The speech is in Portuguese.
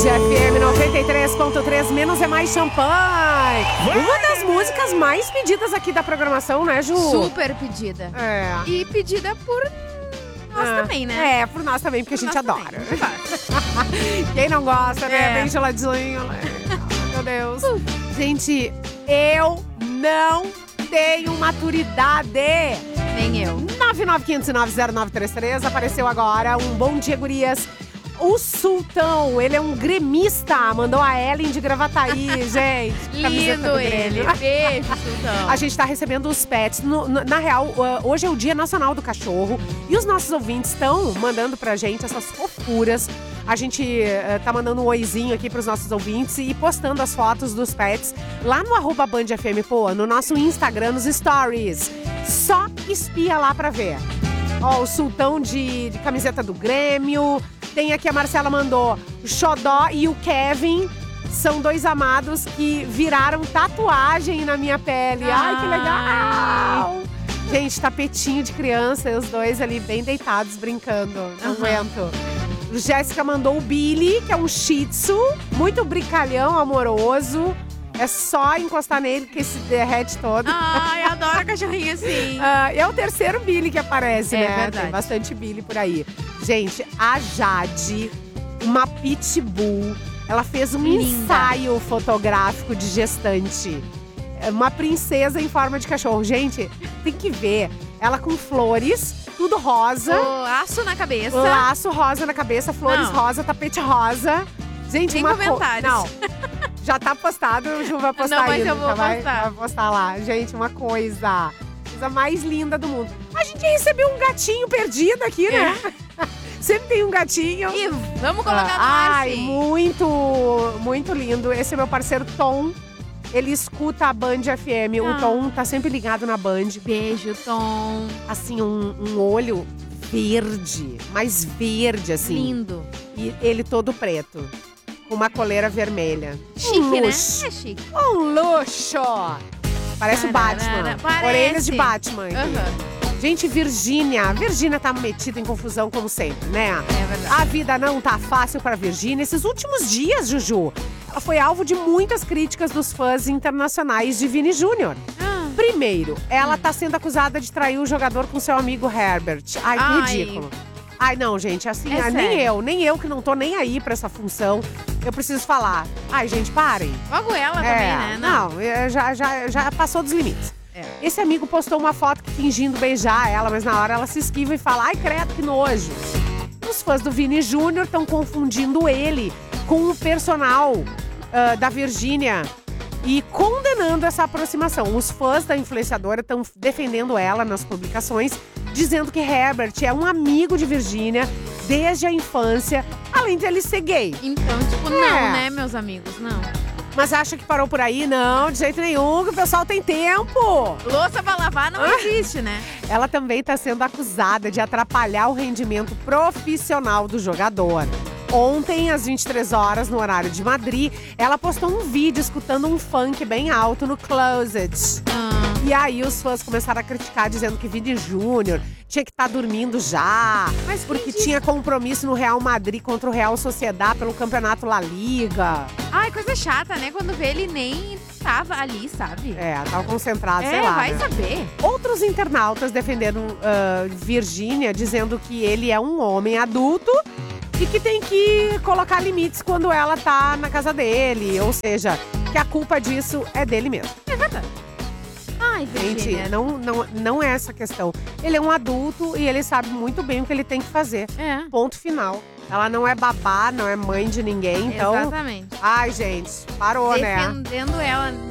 FM 93.3, menos é mais champanhe. Uma das músicas mais pedidas aqui da programação, né, Ju? Super pedida. É. E pedida por nós também, né? É, por nós também, porque Por a gente nós adora. também. Quem não gosta, né? É. Bem geladinho. Né? Meu Deus. Gente, eu não tenho maturidade. Nem eu. 995090933, apareceu agora um bom dia, gurias. O Sultão, ele é um gremista, mandou a Ellen de Gravataí, gente. Camiseta Lindo do ele. Grêmio. Beijo, Sultão. A gente tá recebendo os pets. Na real, hoje é o Dia Nacional do Cachorro. E os nossos ouvintes estão mandando pra gente essas fofuras. A gente tá mandando um oizinho aqui pros nossos ouvintes e postando as fotos dos pets lá no @BandFM, no nosso Instagram, nos stories. Só espia lá pra ver. Ó, o Sultão de camiseta do Grêmio. Tem aqui, a Marcela mandou, o Xodó e o Kevin são dois amados que viraram tatuagem na minha pele. Ai, que legal! Gente, tapetinho de criança, e os dois ali bem deitados, brincando. Não aguento. Jéssica mandou o Billy, que é um shih tzu, muito brincalhão, amoroso. É só encostar nele que se derrete todo. Ai, adoro cachorrinho assim. É o terceiro Billy que aparece, né? Verdade. Tem bastante Billy por aí. Gente, a Jade, uma pitbull, ela fez um Linda. ensaio fotográfico de gestante. Uma princesa em forma de cachorro. Gente, tem que ver. Ela com flores, tudo rosa. O laço na cabeça. Laço rosa na cabeça, flores Não. rosa, tapete rosa. Gente, Sem uma comentários. Não. Já tá postado, o Ju vai postar Não, mas ainda, eu vou tá? postar. Vai postar lá. Gente, uma coisa mais linda do mundo. A gente recebeu um gatinho perdido aqui, né? Sempre tem um gatinho. E vamos colocar no ar, Ai, sim. muito lindo. Esse é meu parceiro Tom. Ele escuta a Band FM. O Tom tá sempre ligado na Band. Beijo, Tom. Assim, um olho verde, mais verde, assim. Lindo. E ele todo preto, com uma coleira vermelha. Chique, né? luxo. É chique. Um luxo! Parece o Batman. Parece. Orelhas de Batman. Aham. Gente, Virgínia tá metida em confusão como sempre, né? É verdade. A vida não tá fácil pra Virgínia. Esses últimos dias, Juju, ela foi alvo de muitas críticas dos fãs internacionais de Vini Júnior. Primeiro, ela tá sendo acusada de trair o jogador com seu amigo Herbert. Ai, que Ai. ridículo. Ai, não, gente, assim, É nem eu que não tô nem aí pra essa função, eu preciso falar. Ai, gente, parem. Logo ela também, né? Já passou dos limites. É. Esse amigo postou uma foto fingindo beijar ela, mas na hora ela se esquiva e fala: ai, credo, que nojo. Os fãs do Vini Júnior estão confundindo ele com o personal da Virgínia e condenando essa aproximação. Os fãs da influenciadora estão defendendo ela nas publicações, dizendo que Herbert é um amigo de Virgínia desde a infância, além de ele ser gay. Então, tipo, não, né, meus amigos? Não. Mas acha que parou por aí? Não, de jeito nenhum, que o pessoal tem tempo. Louça pra lavar não existe, né? Ela também está sendo acusada de atrapalhar o rendimento profissional do jogador. Ontem, às 23 horas, no horário de Madrid, ela postou um vídeo escutando um funk bem alto no Closet. E aí os fãs começaram a criticar, dizendo que Vini Júnior tinha que estar dormindo já. Mas porque tinha compromisso no Real Madrid contra o Real Sociedad pelo Campeonato La Liga. Ai, coisa chata, né? Quando vê ele nem tava ali, sabe? Tava concentrado, sei lá. Vai né? saber. Outros internautas defenderam Virgínia, dizendo que ele é um homem adulto e que tem que colocar limites quando ela tá na casa dele. Ou seja, que a culpa disso é dele mesmo. É verdade. Ai, Gente, Virgínia. não é essa questão. Ele é um adulto e ele sabe muito bem o que ele tem que fazer. É. Ponto final. Ela não é babá, não é mãe de ninguém, então... Exatamente. Ai, gente, parou, né? Defendendo ela